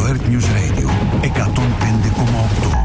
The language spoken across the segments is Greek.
Earth News Radio 105,8.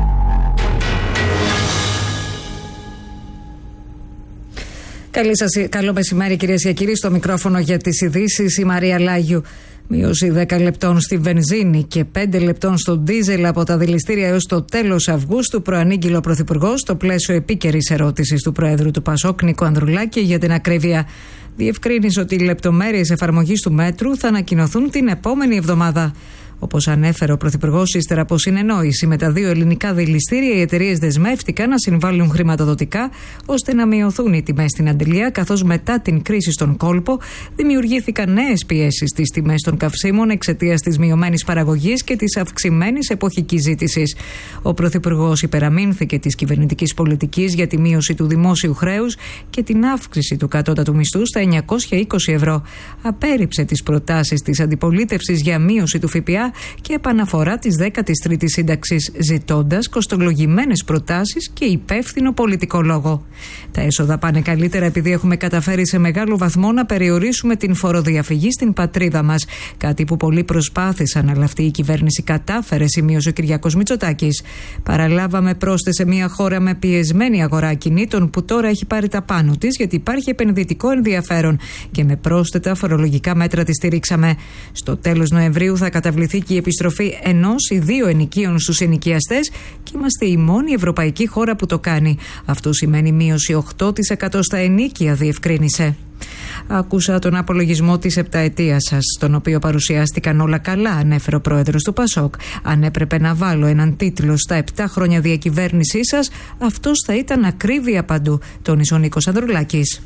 Καλό μεσημέρι, κυρίες και κύριοι. Στο μικρόφωνο για τις ειδήσεις η Μαρία Λάγιου. Μείωση 10 λεπτών στη βενζίνη και 5 λεπτών στο ντίζελ από τα δηληστήρια έως το τέλος Αυγούστου, προανήγγειλε ο Πρωθυπουργός στο πλαίσιο επίκαιρης ερώτησης του Προέδρου του Πασόκ, Νίκο Ανδρουλάκη, για την ακρίβεια. Διευκρίνησε ότι οι λεπτομέρειες εφαρμογής του μέτρου θα ανακοινωθούν την επόμενη εβδομάδα. Όπως ανέφερε ο Πρωθυπουργός, ύστερα από συνεννόηση με τα δύο ελληνικά δηληστήρια, οι εταιρείες δεσμεύτηκαν να συμβάλλουν χρηματοδοτικά ώστε να μειωθούν οι τιμές στην αντιλία, καθώς μετά την κρίση στον κόλπο δημιουργήθηκαν νέες πιέσεις στις τιμές των καυσίμων εξαιτίας της μειωμένης παραγωγής και της αυξημένης εποχικής ζήτησης. Ο Πρωθυπουργός υπεραμείνθηκε της κυβερνητικής πολιτικής για τη μείωση του δημόσιου χρέους και την αύξηση του κατώτατου μισθού στα 920 ευρώ. Απέρριψε τις προτάσεις της αντιπολίτευσης για μείωση του ΦΠΑ και επαναφορά της 13ης σύνταξης, ζητώντας κοστολογημένες προτάσεις και υπεύθυνο πολιτικό λόγο. Τα έσοδα πάνε καλύτερα επειδή έχουμε καταφέρει σε μεγάλο βαθμό να περιορίσουμε την φοροδιαφυγή στην πατρίδα μας. Κάτι που πολλοί προσπάθησαν, αλλά αυτή η κυβέρνηση κατάφερε, σημείωσε ο Κυριάκος Μητσοτάκης. Παραλάβαμε πρόστες σε μια χώρα με πιεσμένη αγορά ακινήτων που τώρα έχει πάρει τα πάνω της, γιατί υπάρχει επενδυτικό ενδιαφέρον και με πρόσθετα φορολογικά μέτρα τη στηρίξαμε. Στο τέλος Νοεμβρίου θα καταβληθεί και η επιστροφή 1 ή 2 ενοικίων στους ενοικιαστές και είμαστε η μόνη ευρωπαϊκή χώρα που το κάνει. Αυτό σημαίνει μείωση 8% στα ενίκια, διευκρίνησε. Άκουσα τον απολογισμό της επταετίας σας, στον οποίο παρουσιάστηκαν όλα καλά, ανέφερε ο πρόεδρος του Πασόκ. Αν έπρεπε να βάλω έναν τίτλο στα 7 χρόνια διακυβέρνησής σας, αυτός θα ήταν ακρίβεια παντού, τόνισε ο Νίκος Ανδρουλάκης.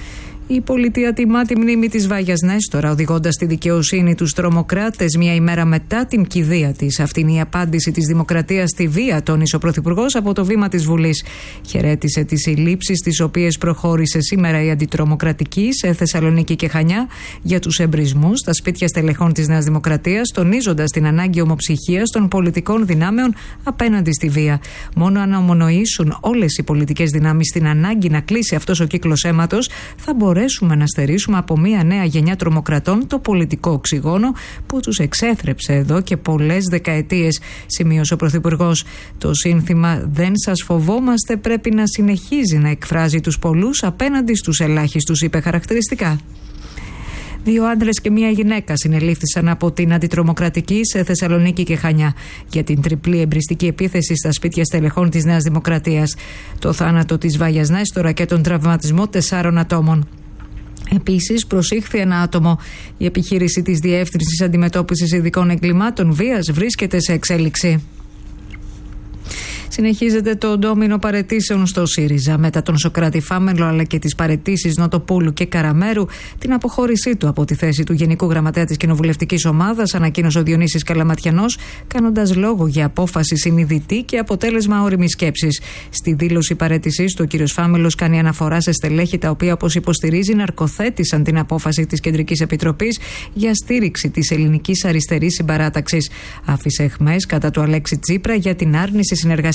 Η πολιτεία τιμά τη μνήμη της Βάγιας Νέστορα, οδηγώντας στη δικαιοσύνη τους τρομοκράτες μια ημέρα μετά την κηδεία της. Αυτή είναι η απάντηση της Δημοκρατίας στη βία, τόνισε ο Πρωθυπουργός από το βήμα της Βουλής. Χαιρέτησε τις συλλήψεις τις οποίες προχώρησε σήμερα η Αντιτρομοκρατική σε Θεσσαλονίκη και Χανιά για τους εμπρισμούς στα σπίτια στελεχών της Νέας Δημοκρατίας, τονίζοντας την ανάγκη ομοψυχίας των πολιτικών δυνάμεων απέναντι στη βία. Μόνο αν ομονοήσουν όλες οι πολιτικές δυνάμεις την ανάγκη να κλείσει αυτός ο κύκλος αίματος, θα μπορέσουμε να στερήσουμε από μια νέα γενιά τρομοκρατών το πολιτικό οξυγόνο που τους εξέθρεψε εδώ και πολλές δεκαετίες, σημείωσε ο Πρωθυπουργός. Το σύνθημα «Δεν σας φοβόμαστε» πρέπει να συνεχίζει να εκφράζει τους πολλούς απέναντι στους ελάχιστους, είπε χαρακτηριστικά. 2 άντρες και 1 γυναίκα συνελήφθησαν από την Αντιτρομοκρατική σε Θεσσαλονίκη και Χανιά για την τριπλή εμπριστική επίθεση στα σπίτια στελεχών της Νέας Δημοκρατίας, το θάνατο της Βάγιας Νέστορα και τον τραυματισμό 4 ατόμων. Επίσης, προσήχθη ένα άτομο. Η επιχείρηση της Διεύθυνσης Αντιμετώπισης Ειδικών Εγκλημάτων Βίας βρίσκεται σε εξέλιξη. Συνεχίζεται το ντόμινο παραιτήσεων στο ΣΥΡΙΖΑ μετά τον Σωκράτη Φάμελο αλλά και τις παραιτήσεις Νοτοπούλου και Καραμέρου. Την αποχώρησή του από τη θέση του Γενικού Γραμματέα της Κοινοβουλευτικής Ομάδας ανακοίνωσε ο Διονύσης Καλαματιανός, κάνοντας λόγο για απόφαση συνειδητή και αποτέλεσμα ώριμης σκέψης. Στη δήλωση παραιτησής του, ο κ. Φάμελος κάνει αναφορά σε στελέχη τα οποία, όπως υποστηρίζει, ναρκοθέτησαν την απόφαση της Κεντρικής Επιτροπής για στήριξη της ελληνικής αριστερής συμπαράταξης. Άφησε αιχμές κατά του Αλέξη Τσίπρα για την άρνηση συνεργασίας.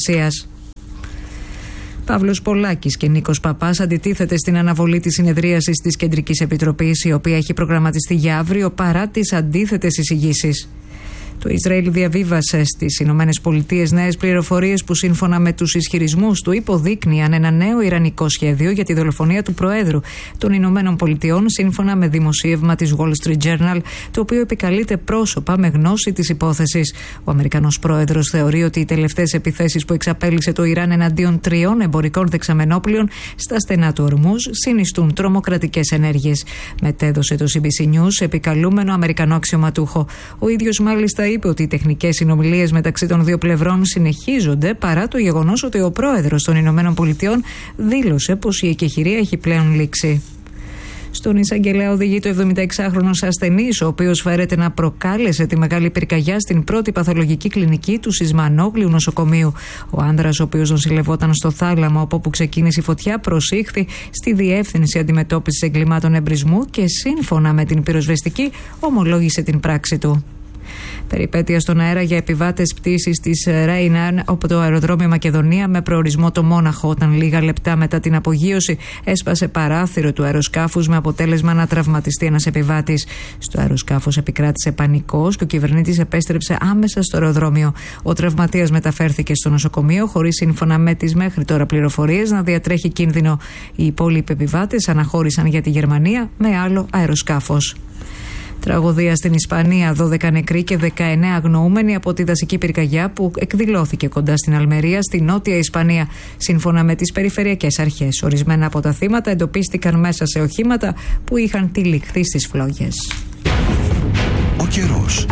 Παύλος Πολάκης και Νίκος Παπάς αντιτίθεται στην αναβολή της συνεδρίασης της Κεντρικής Επιτροπής, η οποία έχει προγραμματιστεί για αύριο παρά τις αντίθετες εισηγήσεις. Το Ισραήλ διαβίβασε στις Ηνωμένες Πολιτείες νέες πληροφορίες που, σύμφωνα με τους ισχυρισμούς του, υποδείκνυαν ένα νέο ιρανικό σχέδιο για τη δολοφονία του Προέδρου των Ηνωμένων Πολιτειών, σύμφωνα με δημοσίευμα της Wall Street Journal, το οποίο επικαλείται πρόσωπα με γνώση της υπόθεσης. Ο Αμερικανός Πρόεδρος θεωρεί ότι οι τελευταίες επιθέσεις που εξαπέλυσε το Ιράν εναντίον 3 εμπορικών δεξαμενόπλων στα στενά του Ορμούζ συνιστούν τρομοκρατικές ενέργειες. Μετέδωσε το CBC News επικαλούμενο Αμερικανό αξιωματούχο. Ο ίδιος μάλιστα είπε ότι οι τεχνικές συνομιλίες μεταξύ των δύο πλευρών συνεχίζονται παρά το γεγονός ότι ο πρόεδρος των Ηνωμένων Πολιτειών δήλωσε πως η εκεχηρία έχει πλέον λήξει. Στον εισαγγελέα οδηγεί το 76χρονος ασθενής, ο οποίος φέρεται να προκάλεσε τη μεγάλη πυρκαγιά στην πρώτη παθολογική κλινική του Σισμανόγλιου νοσοκομείου. Ο άνδρας, ο οποίος νοσηλευόταν στο Θάλαμο, από όπου ξεκίνησε η φωτιά, προσήχθη στη Διεύθυνση Αντιμετώπισης Εγκλημάτων Εμπρισμού και, σύμφωνα με την πυροσβεστική, ομολόγησε την πράξη του. Περιπέτεια στον αέρα για επιβάτες πτήσης της Ryanair από το αεροδρόμιο Μακεδονία με προορισμό το Μόναχο, όταν λίγα λεπτά μετά την απογείωση έσπασε παράθυρο του αεροσκάφους με αποτέλεσμα να τραυματιστεί ένας επιβάτης. Στο αεροσκάφος επικράτησε πανικός και ο κυβερνήτης επέστρεψε άμεσα στο αεροδρόμιο. Ο τραυματίας μεταφέρθηκε στο νοσοκομείο χωρίς, σύμφωνα με τις μέχρι τώρα πληροφορίες, να διατρέχει κίνδυνο. Οι υπόλοιποι επιβάτες αναχώρησαν για τη Γερμανία με άλλο αεροσκάφος. Τραγωδία στην Ισπανία, 12 νεκροί και 19 αγνοούμενοι από τη δασική πυρκαγιά που εκδηλώθηκε κοντά στην Αλμερία, στη νότια Ισπανία, σύμφωνα με τις περιφερειακές αρχές. Ορισμένα από τα θύματα εντοπίστηκαν μέσα σε οχήματα που είχαν τυλιχθεί στις φλόγες. Ο καιρός.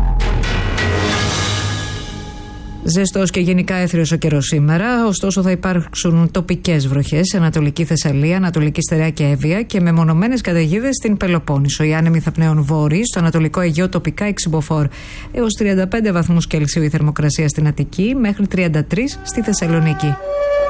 Ζεστός και γενικά έθριος ο καιρός σήμερα, ωστόσο θα υπάρξουν τοπικές βροχές σε Ανατολική Θεσσαλία, Ανατολική Στερεά και Εύβοια και μεμονωμένες καταιγίδες στην Πελοπόννησο. Οι άνεμοι θα πνέουν βόρειοι, στο Ανατολικό Αιγαίο τοπικά εξυμποφόρ. Έως 35 βαθμούς Κελσίου η θερμοκρασία στην Αττική, μέχρι 33 στη Θεσσαλονίκη.